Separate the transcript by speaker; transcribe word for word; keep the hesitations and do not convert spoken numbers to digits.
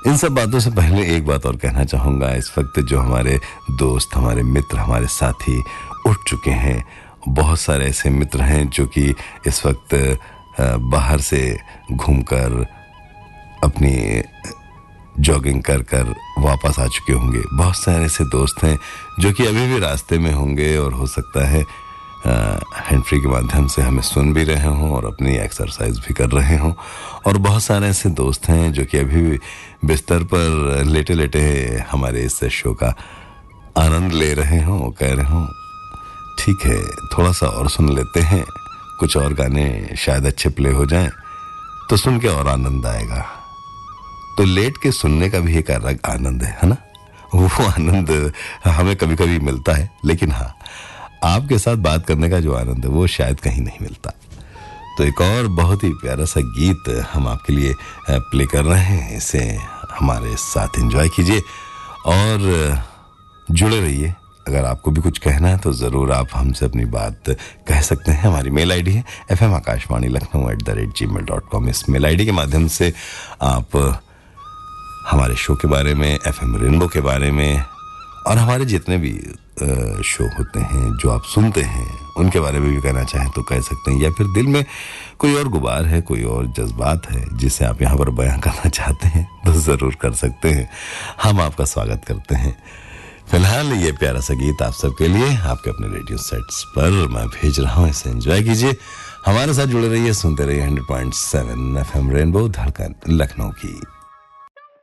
Speaker 1: इन सब बातों से पहले एक बात और कहना चाहूँगा। इस वक्त जो हमारे दोस्त, हमारे मित्र, हमारे साथी उठ चुके हैं, बहुत सारे ऐसे मित्र हैं जो कि इस वक्त बाहर से घूमकर अपनी जॉगिंग कर कर वापस आ चुके होंगे। बहुत सारे ऐसे दोस्त हैं जो कि अभी भी रास्ते में होंगे और हो सकता है हैंड फ्री के माध्यम से हमें सुन भी रहे हों और अपनी एक्सरसाइज भी कर रहे हों। और बहुत सारे ऐसे दोस्त हैं जो कि अभी भी बिस्तर पर लेटे लेटे हमारे इस शो का आनंद ले रहे हों, कह रहे हों ठीक है थोड़ा सा और सुन लेते हैं, कुछ और गाने शायद अच्छे प्ले हो जाएं तो सुन के और आनंद आएगा। तो लेट के सुनने का भी एक अलग आनंद है, है ना? वो आनंद हमें कभी कभी मिलता है, लेकिन हाँ आपके साथ बात करने का जो आनंद है वो शायद कहीं नहीं मिलता। तो एक और बहुत ही प्यारा सा गीत हम आपके लिए प्ले कर रहे हैं, इसे हमारे साथ एंजॉय कीजिए और जुड़े रहिए। अगर आपको भी कुछ कहना है तो ज़रूर आप हमसे अपनी बात कह सकते हैं। हमारी मेल आईडी है F M Akashvani Lucknow at the rate ji mail dot com. इस मेल आईडी के माध्यम से आप हमारे शो के बारे में, एफ एम रेनबो के बारे में और हमारे जितने भी शो होते हैं जो आप सुनते हैं उनके बारे में भी कहना चाहें तो कह सकते हैं, या फिर दिल में कोई और गुबार है, कोई और जज्बात है जिसे आप यहाँ पर बयां करना चाहते हैं तो ज़रूर कर सकते हैं। हम आपका स्वागत करते हैं। फिलहाल ये प्यारा सा गीत आप सबके लिए आपके अपने रेडियो सेट्स पर मैं भेज रहा हूँ, इसे एंजॉय कीजिए, हमारे साथ जुड़े रहिए, सुनते रहिए hundred point seven F M rainbow धड़कन लखनऊ की।